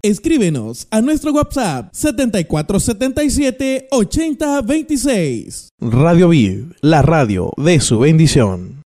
Escríbenos a nuestro WhatsApp 7477-8026. Radio Vid, la radio de su bendición.